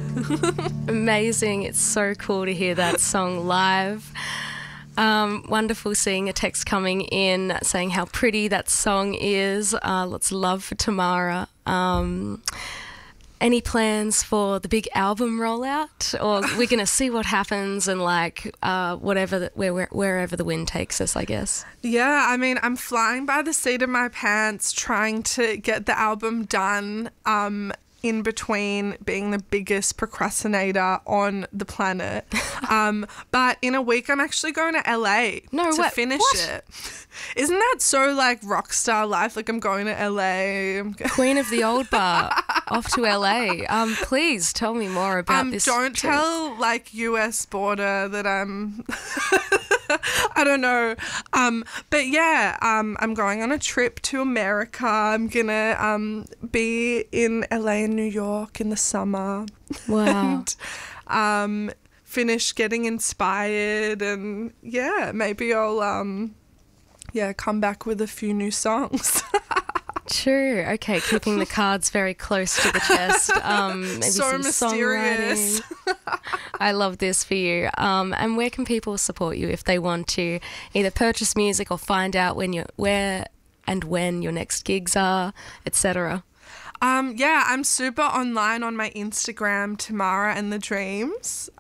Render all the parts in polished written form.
Amazing. It's so cool to hear that song live. Wonderful seeing a text coming in saying how pretty that song is. Lots of love for Tamara. Any plans for the big album rollout, or we're going to see what happens and wherever the wind takes us, I guess? Yeah, I mean, I'm flying by the seat of my pants trying to get the album done in between being the biggest procrastinator on the planet. But in a week, I'm actually going to LA to finish it. Isn't that so like rock star life? Like, I'm going to LA. Queen of the Old Bar, off to LA. Please tell me more about this. Don't tell like US border that I'm I don't know. But yeah, I'm going on a trip to America. I'm gonna be in LA and New York in the summer. Wow. And finish getting inspired, and yeah, maybe I'll come back with a few new songs. True. Okay, keeping the cards very close to the chest. Maybe so some mysterious. songwriting. I love this for you. And where can people support you if they want to either purchase music or find out where and when your next gigs are, etc.? I'm super online on my Instagram, Tamara and the Dreams.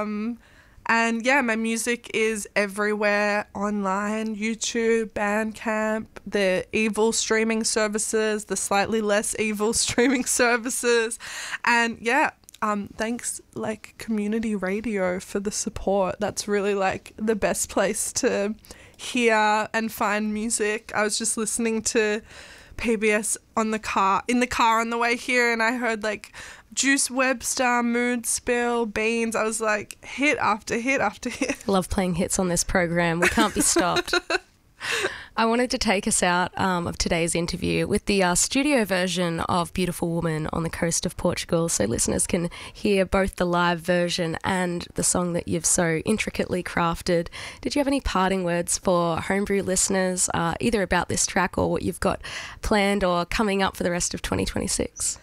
And yeah, my music is everywhere online: YouTube, Bandcamp, the evil streaming services, the slightly less evil streaming services. And yeah, thanks like community radio for the support. That's really like the best place to hear and find music. I was just listening to PBS in the car on the way here, and I heard like Juice Webster, Mood Spill, Beans. I was like, hit after hit after hit. Love playing hits on this program. We can't be stopped. I wanted to take us out of today's interview with the studio version of Beautiful Woman on the coast of Portugal, so listeners can hear both the live version and the song that you've so intricately crafted. Did you have any parting words for Homebrew listeners, either about this track or what you've got planned or coming up for the rest of 2026?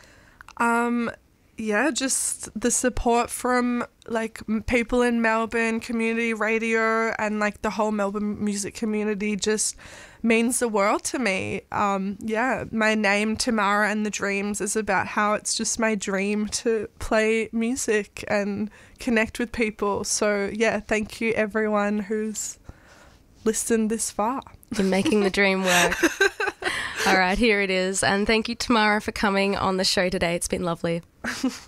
Yeah, just the support from like people in Melbourne, community radio, and like the whole Melbourne music community just means the world to me. My name, Tamara and the Dreams, is about how it's just my dream to play music and connect with people. So yeah, thank you everyone who's listened this far. You're making the dream work. All right, here it is. And thank you, Tamara, for coming on the show today. It's been lovely.